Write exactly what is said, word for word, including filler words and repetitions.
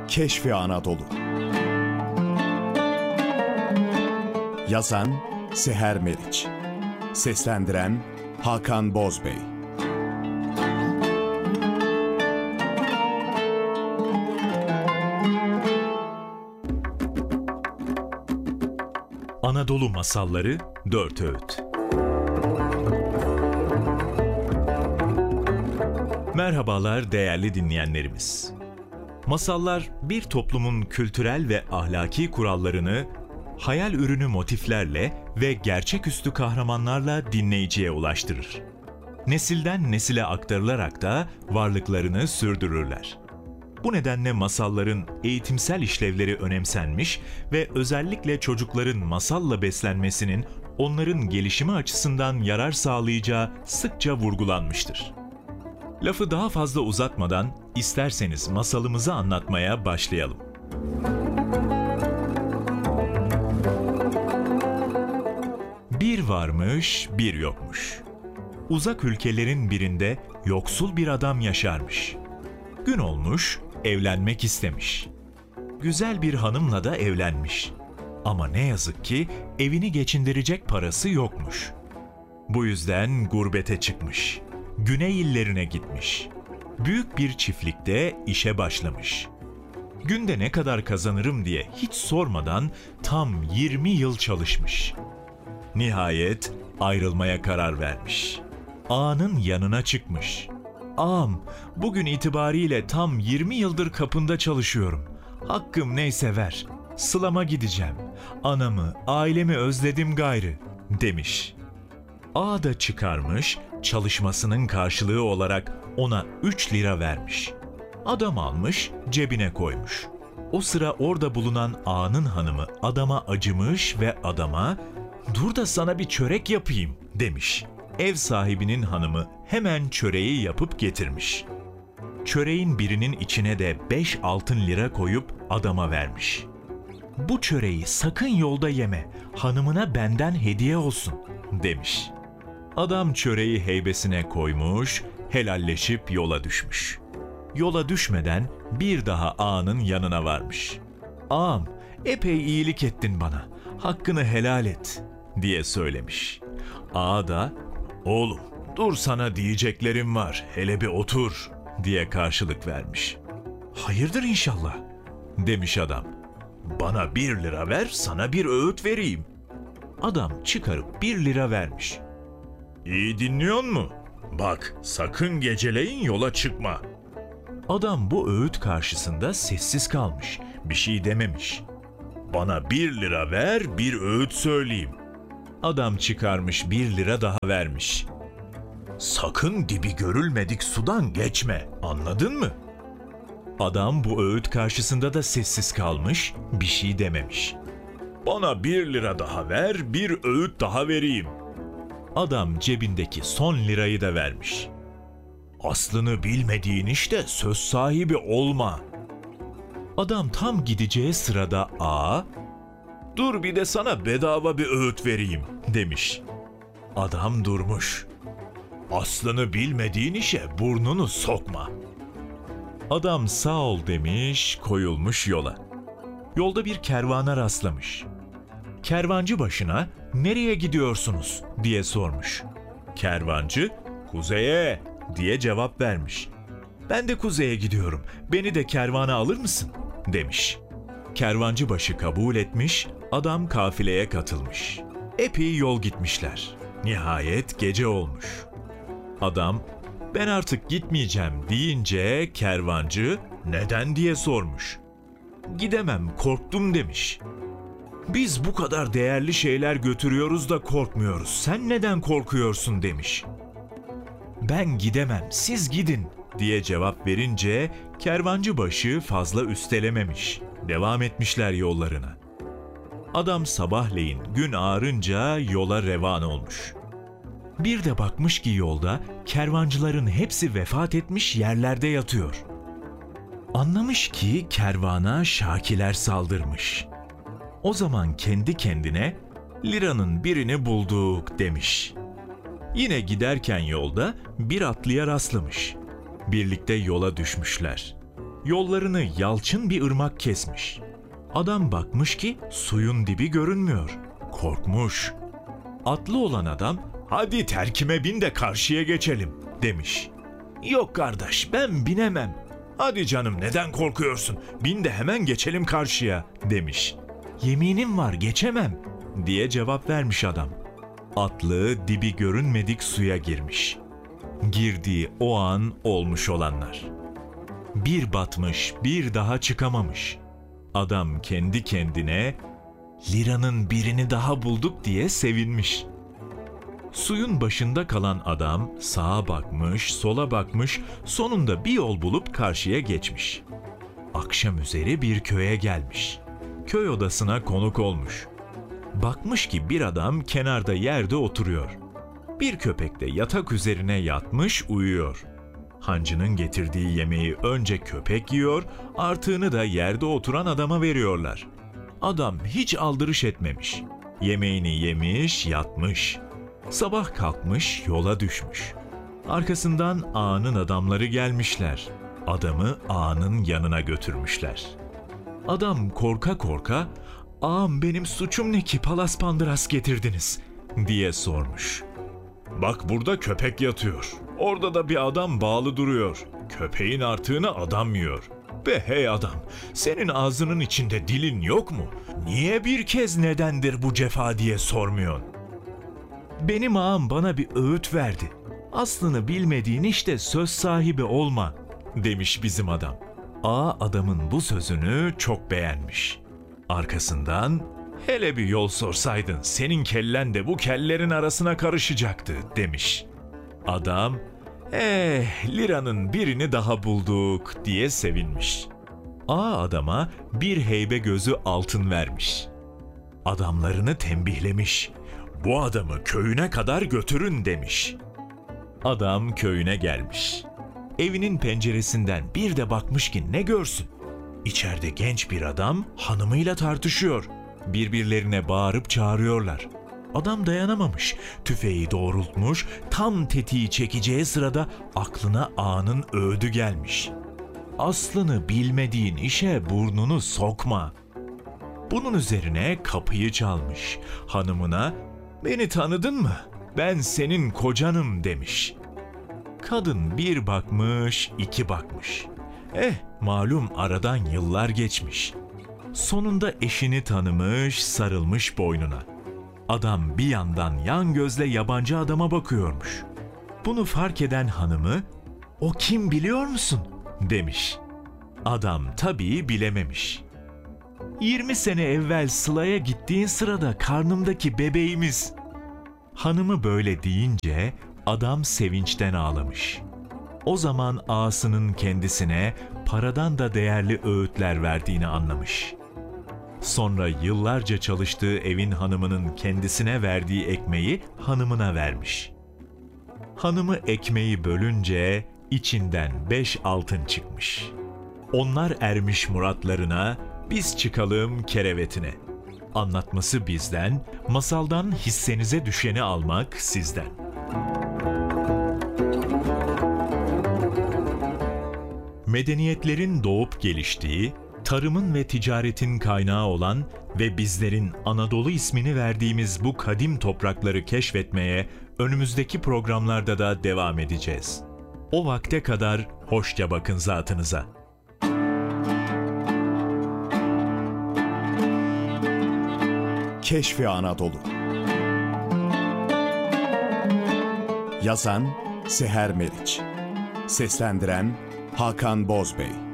Keşfi Anadolu. Yazan Seher Meriç. Seslendiren Hakan Bozbey. Anadolu Masalları dört Öğüt. Merhabalar değerli dinleyenlerimiz. Masallar bir toplumun kültürel ve ahlaki kurallarını hayal ürünü motiflerle ve gerçeküstü kahramanlarla dinleyiciye ulaştırır. Nesilden nesile aktarılarak da varlıklarını sürdürürler. Bu nedenle masalların eğitimsel işlevleri önemsenmiş ve özellikle çocukların masalla beslenmesinin onların gelişimi açısından yarar sağlayacağı sıkça vurgulanmıştır. Lafı daha fazla uzatmadan isterseniz masalımızı anlatmaya başlayalım. Bir varmış, bir yokmuş. Uzak ülkelerin birinde yoksul bir adam yaşarmış. Gün olmuş, evlenmek istemiş. Güzel bir hanımla da evlenmiş. Ama ne yazık ki evini geçindirecek parası yokmuş. Bu yüzden gurbete çıkmış. Güney illerine gitmiş. Büyük bir çiftlikte işe başlamış. Günde ne kadar kazanırım diye hiç sormadan tam yirmi yıl çalışmış. Nihayet ayrılmaya karar vermiş. Ağanın yanına çıkmış. "Ağam, bugün itibariyle tam yirmi yıldır kapında çalışıyorum. Hakkım neyse ver. Sılama gideceğim. Anamı, ailemi özledim gayrı," demiş. Ağa da çıkarmış, çalışmasının karşılığı olarak ona üç lira vermiş. Adam almış, cebine koymuş. O sıra orada bulunan ağanın hanımı adama acımış ve adama "Dur da sana bir çörek yapayım," demiş. Ev sahibinin hanımı hemen çöreği yapıp getirmiş. Çöreğin birinin içine de beş altın lira koyup adama vermiş. "Bu çöreği sakın yolda yeme, hanımına benden hediye olsun," demiş. Adam çöreği heybesine koymuş, helalleşip yola düşmüş. Yola düşmeden bir daha ağanın yanına varmış. "Ağam, epey iyilik ettin bana, hakkını helal et," diye söylemiş. Ağa da "Oğlum, dur sana diyeceklerim var, hele bir otur," diye karşılık vermiş. "Hayırdır inşallah," demiş adam. "Bana bir lira ver, sana bir öğüt vereyim." Adam çıkarıp bir lira vermiş. "İyi dinliyor mu? Bak, sakın geceleyin yola çıkma." Adam bu öğüt karşısında sessiz kalmış, bir şey dememiş. "Bana bir lira ver, bir öğüt söyleyeyim." Adam çıkarmış bir lira daha vermiş. "Sakın dibi görülmedik sudan geçme, anladın mı?" Adam bu öğüt karşısında da sessiz kalmış, bir şey dememiş. "Bana bir lira daha ver, bir öğüt daha vereyim." Adam cebindeki son lirayı da vermiş. "Aslını bilmediğin işte söz sahibi olma." Adam tam gideceği sırada ağa, "Dur bir de sana bedava bir öğüt vereyim," demiş. Adam durmuş. "Aslını bilmediğin işe burnunu sokma." Adam sağ ol demiş, koyulmuş yola. Yolda bir kervana rastlamış. Kervancı başına "Nereye gidiyorsunuz?" diye sormuş. Kervancı "Kuzeye," diye cevap vermiş. "Ben de kuzeye gidiyorum, beni de kervana alır mısın?" demiş. Kervancı başı kabul etmiş, adam kafileye katılmış. Epey yol gitmişler. Nihayet gece olmuş. Adam "Ben artık gitmeyeceğim," deyince kervancı "Neden?" diye sormuş. "Gidemem, korktum," demiş. "Biz bu kadar değerli şeyler götürüyoruz da korkmuyoruz. Sen neden korkuyorsun?" demiş. "Ben gidemem, siz gidin," diye cevap verince kervancı başı fazla üstelememiş. Devam etmişler yollarına. Adam sabahleyin gün ağarınca yola revan olmuş. Bir de bakmış ki yolda kervancıların hepsi vefat etmiş yerlerde yatıyor. Anlamış ki kervana Şakiler saldırmış. O zaman kendi kendine "Liranın birini bulduk," demiş. Yine giderken yolda bir atlıya rastlamış. Birlikte yola düşmüşler. Yollarını yalçın bir ırmak kesmiş. Adam bakmış ki suyun dibi görünmüyor. Korkmuş. Atlı olan adam, "Hadi terkime bin de karşıya geçelim," demiş. "Yok kardeş, ben binemem." "Hadi canım, neden korkuyorsun? Bin de hemen geçelim karşıya," demiş. "Yeminim var, geçemem," diye cevap vermiş adam. Atlı dibi görünmedik suya girmiş. Girdiği o an olmuş olanlar. Bir batmış, bir daha çıkamamış. Adam kendi kendine "Liranın birini daha bulduk," diye sevinmiş. Suyun başında kalan adam sağa bakmış, sola bakmış, sonunda bir yol bulup karşıya geçmiş. Akşam üzeri bir köye gelmiş. Köy odasına konuk olmuş. Bakmış ki bir adam kenarda yerde oturuyor. Bir köpek de yatak üzerine yatmış uyuyor. Hancının getirdiği yemeği önce köpek yiyor, artığını da yerde oturan adama veriyorlar. Adam hiç aldırış etmemiş. Yemeğini yemiş, yatmış. Sabah kalkmış, yola düşmüş. Arkasından ağanın adamları gelmişler. Adamı ağanın yanına götürmüşler. Adam korka korka, "Ağam, benim suçum ne ki palas pandıras getirdiniz?" diye sormuş. "Bak, burada köpek yatıyor. Orada da bir adam bağlı duruyor. Köpeğin artığını adam yiyor. Be hey adam, senin ağzının içinde dilin yok mu? Niye bir kez nedendir bu cefa diye sormuyorsun?" "Benim ağam bana bir öğüt verdi. Aslını bilmediğin işte söz sahibi olma," demiş bizim adam. Ağa adamın bu sözünü çok beğenmiş. Arkasından, "Hele bir yol sorsaydın senin kellen de bu kellerin arasına karışacaktı," demiş. Adam, "Eh, liranın birini daha bulduk," diye sevinmiş. Ağa adama bir heybe gözü altın vermiş. Adamlarını tembihlemiş. "Bu adamı köyüne kadar götürün," demiş. Adam köyüne gelmiş. Evinin penceresinden bir de bakmış ki ne görsün? İçeride genç bir adam hanımıyla tartışıyor. Birbirlerine bağırıp çağırıyorlar. Adam dayanamamış, tüfeği doğrultmuş, tam tetiği çekeceği sırada aklına ağanın öğüdü gelmiş. "Aslını bilmediğin işe burnunu sokma." Bunun üzerine kapıyı çalmış. Hanımına, "Beni tanıdın mı? Ben senin kocanım," demiş. Kadın bir bakmış, iki bakmış. Eh, malum aradan yıllar geçmiş. Sonunda eşini tanımış, sarılmış boynuna. Adam bir yandan yan gözle yabancı adama bakıyormuş. Bunu fark eden hanımı, "O kim biliyor musun?" demiş. Adam tabii bilememiş. "Yirmi sene evvel Sıla'ya gittiğin sırada karnımdaki bebeğimiz." Hanımı böyle deyince adam sevinçten ağlamış. O zaman ağasının kendisine paradan da değerli öğütler verdiğini anlamış. Sonra yıllarca çalıştığı evin hanımının kendisine verdiği ekmeği hanımına vermiş. Hanımı ekmeği bölünce içinden beş altın çıkmış. Onlar ermiş muratlarına, biz çıkalım kerevetine. Anlatması bizden, masaldan hissenize düşeni almak sizden. Medeniyetlerin doğup geliştiği, tarımın ve ticaretin kaynağı olan ve bizlerin Anadolu ismini verdiğimiz bu kadim toprakları keşfetmeye önümüzdeki programlarda da devam edeceğiz. O vakte kadar hoşça bakın zatınıza. Keşfi Anadolu. Yazan Seher Meriç. Seslendiren Hakan Bozbey.